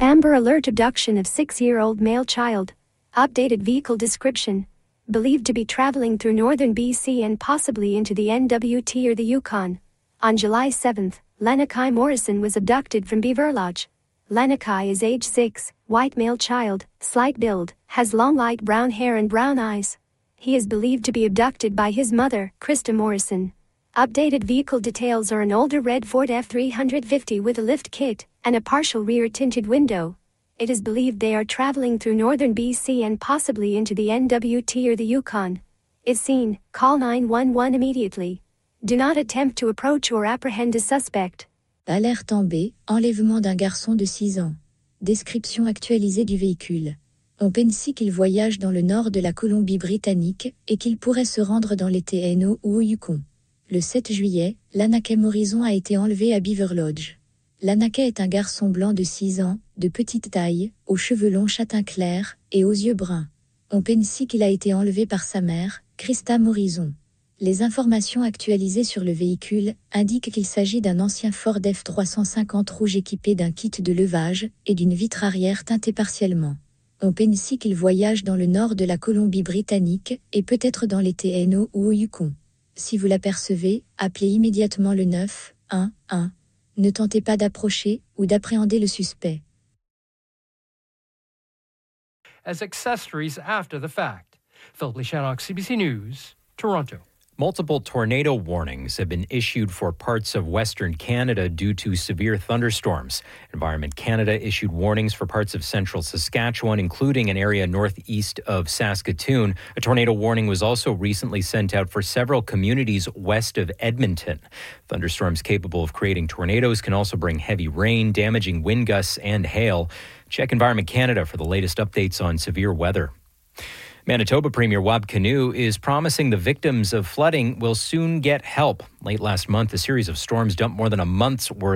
Amber Alert abduction of 6-year-old male child. Updated vehicle description. Believed to be traveling through northern BC and possibly into the NWT or the Yukon. On July 7th, Lenakai Morrison was abducted from Beaver Lodge. Lenakai is age 6, white male child, slight build, has long light brown hair and brown eyes. He is believed to be abducted by his mother, Krista Morrison. Updated vehicle details are an older red Ford F350 with a lift kit and a partial rear tinted window. It is believed they are traveling through northern BC and possibly into the NWT or the Yukon. If seen, call 911 immediately. Do not attempt to approach or apprehend a suspect. Alerte en B, enlèvement d'un garçon de 6 ans. Description actualisée du véhicule. On pense qu'il voyage dans le nord de la Colombie-Britannique et qu'il pourrait se rendre dans les TNO ou au Yukon. Le 7 juillet, Lenakai Morrison a été enlevé à Beaver Lodge. Lenakai est un garçon blanc de 6 ans, de petite taille, aux cheveux longs châtain clair et aux yeux bruns. On pense qu'il a été enlevé par sa mère, Krista Morrison. Les informations actualisées sur le véhicule indiquent qu'il s'agit d'un ancien Ford F350 rouge équipé d'un kit de levage et d'une vitre arrière teintée partiellement. On pense qu'il voyage dans le nord de la Colombie-Britannique et peut-être dans les TNO ou au Yukon. Si vous l'apercevez, appelez immédiatement le 911. Ne tentez pas d'approcher ou d'appréhender le suspect. As accessories after the fact. Philip Lishanok, CBC News, Toronto. Multiple tornado warnings have been issued for parts of Western Canada due to severe thunderstorms. Environment Canada issued warnings for parts of central Saskatchewan, including an area northeast of Saskatoon. A tornado warning was also recently sent out for several communities west of Edmonton. Thunderstorms capable of creating tornadoes can also bring heavy rain, damaging wind gusts, and hail. Check Environment Canada for the latest updates on severe weather. Manitoba Premier Wab Kinew is promising the victims of flooding will soon get help. Late last month, a series of storms dumped more than a month's worth